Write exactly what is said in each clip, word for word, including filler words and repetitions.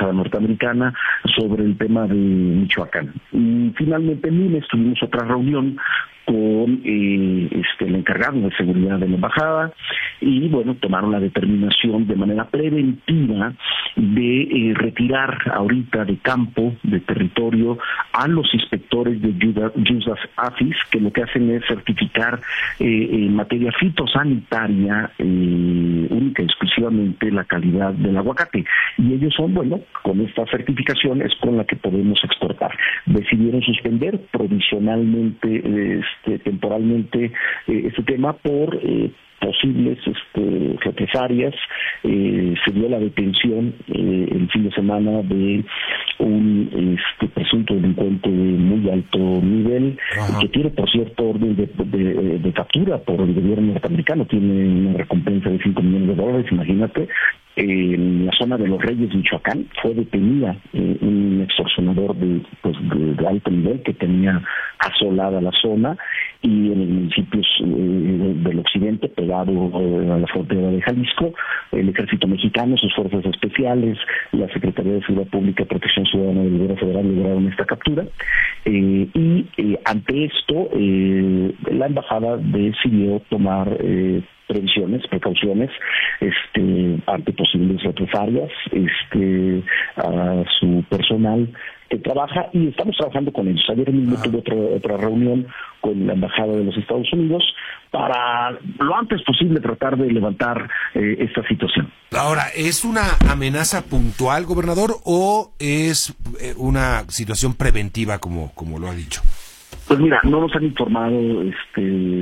embajada norteamericana sobre el tema de Michoacán. Y finalmente el lunes tuvimos otra reunión con eh, este, el encargado de seguridad de la embajada y bueno, tomaron la determinación de manera preventiva de eh, retirar ahorita de campo, de territorio, a los inspectores de Jusdas Afis, que lo que hacen es certificar eh, en materia fitosanitaria eh, única y exclusivamente la calidad del aguacate. Y ellos son, bueno, con esta certificación es con la que podemos exportar. Decidieron suspender provisionalmente eh, Este, temporalmente eh, este tema por eh, posibles este, represalias. Eh, se dio la detención eh, el fin de semana de un este, presunto delincuente de muy alto nivel, Ajá. que tiene, por cierto, orden de, de, de captura por el gobierno norteamericano. Tiene una recompensa de cinco millones de dólares, imagínate. En la zona de Los Reyes, Michoacán, fue detenida eh, un extorsionador de, pues, de, de alto nivel que tenía asolada la zona, y en los municipios eh, del occidente, pegado eh, a la frontera de Jalisco, el Ejército Mexicano, sus fuerzas especiales, la Secretaría de Seguridad Pública y Protección Ciudadana del Gobierno Federal lograron esta captura. Eh, y eh, ante esto, eh, la embajada decidió tomar eh, previsiones, precauciones, este, ante posibles represalias, este, a su personal que trabaja, y estamos trabajando con ellos. Ayer mismo ah. tuve otra, otra reunión con la embajada de los Estados Unidos para lo antes posible tratar de levantar eh, esta situación. Ahora, ¿es una amenaza puntual, gobernador, o es eh, una situación preventiva, como, como lo ha dicho? Pues mira, no nos han informado este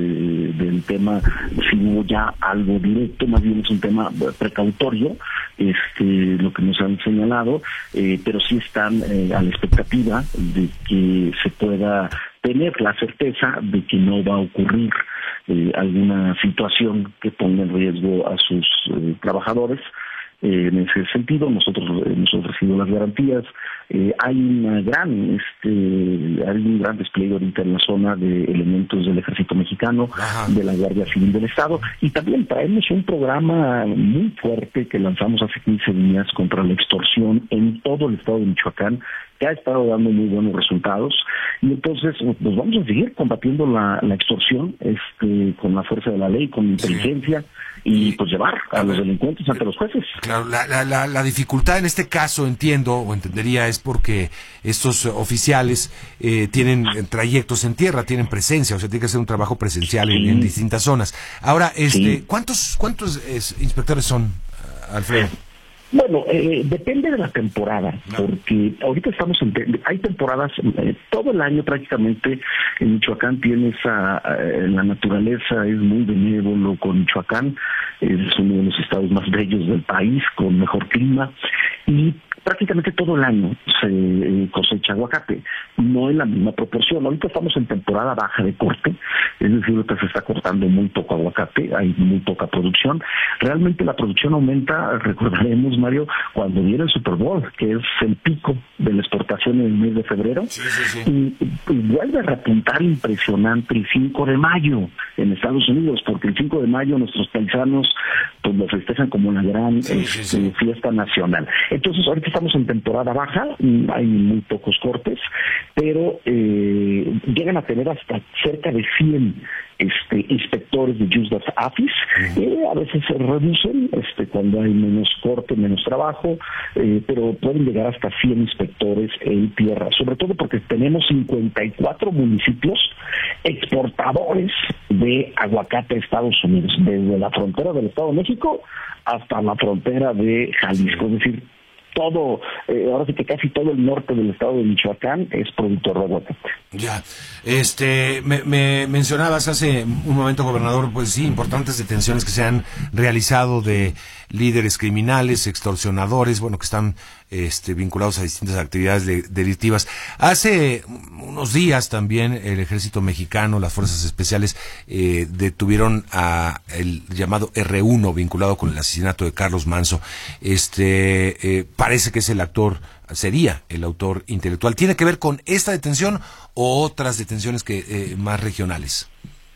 del tema, si hubo ya algo directo, más bien es un tema precautorio, este lo que nos han señalado, eh, pero sí están eh, a la expectativa de que se pueda tener la certeza de que no va a ocurrir eh, alguna situación que ponga en riesgo a sus eh, trabajadores. Eh, en ese sentido, nosotros hemos ofrecido las garantías. Eh, hay una gran, este, hay un gran despliegue ahorita en la zona de elementos del Ejército Mexicano, Ajá. de la Guardia Civil del Estado, y también traemos un programa muy fuerte que lanzamos hace quince días contra la extorsión en todo el estado de Michoacán, que ha estado dando muy buenos resultados, y entonces pues vamos a seguir combatiendo la, la extorsión este, con la fuerza de la ley, con inteligencia, sí. y pues llevar a, a los ver, delincuentes ante los jueces. Claro, la, la, la, la dificultad en este caso, entiendo, o entendería, es porque estos oficiales eh, tienen trayectos en tierra, tienen presencia, o sea, tiene que hacer un trabajo presencial sí. en, en distintas zonas. Ahora, este, sí. ¿cuántos, cuántos es, inspectores son, Alfredo? Bueno, eh, depende de la temporada, porque ahorita estamos en, te- hay temporadas, eh, todo el año prácticamente en Michoacán tiene esa, eh, la naturaleza es muy benévolo con Michoacán, es uno de los estados más bellos del país, con mejor clima, y prácticamente todo el año se eh, cosecha aguacate, no en la misma proporción. Ahorita estamos en temporada baja de corte, es decir, ahorita se está cortando muy poco aguacate, hay muy poca producción. Realmente la producción aumenta, recordaremos, Mario, cuando viene el Super Bowl, que es el pico de la exportación en el mes de febrero, sí, sí, sí. Y, y vuelve a repuntar impresionante el cinco de mayo en Estados Unidos, porque el cinco de mayo nuestros paisanos pues lo festejan como una gran sí, este, sí, sí. fiesta nacional. Entonces ahorita estamos en temporada baja, hay muy pocos cortes, pero eh, llegan a tener hasta cerca de cien este, inspectores de Jusdas Afis, eh, a veces se reducen este, cuando hay menos corte, menos trabajo, eh, pero pueden llegar hasta cien inspectores en tierra, sobre todo porque tenemos cincuenta y cuatro municipios exportadores de aguacate a Estados Unidos, desde la frontera del Estado de México hasta la frontera de Jalisco, es decir, todo, eh, ahora sí que casi todo el norte del estado de Michoacán es productor de aguacate. Ya, este, me, me mencionabas hace un momento, gobernador, pues sí, importantes detenciones que se han realizado de líderes criminales, extorsionadores, bueno, que están este, vinculados a distintas actividades de, delictivas. Hace unos días también el Ejército Mexicano, las Fuerzas Especiales, eh, detuvieron a el llamado erre uno, vinculado con el asesinato de Carlos Manzo. Este, eh, parece que es el actor, sería el autor intelectual. ¿Tiene que ver con esta detención o otras detenciones que eh, más regionales?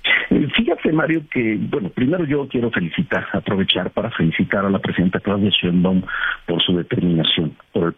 Fíjate, Mario, que, bueno, primero yo quiero felicitar, aprovechar para felicitar a la presidenta Claudia Sheinbaum por su determinación, por el